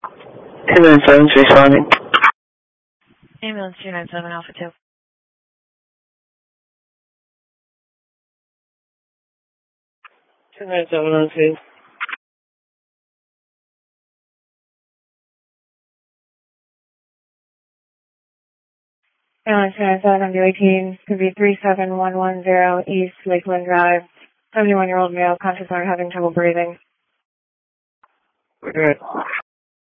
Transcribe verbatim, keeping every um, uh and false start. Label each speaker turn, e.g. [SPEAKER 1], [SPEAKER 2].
[SPEAKER 1] two nine seven, responding.
[SPEAKER 2] Ambulance two nine seven, Alpha two.
[SPEAKER 1] two nine seven on scene.
[SPEAKER 2] Ambulance two nine seven, M D eighteen, could be three seven one one zero East Lakeland Drive. seventy-one-year-old male, conscious owner having trouble breathing.
[SPEAKER 1] Alright.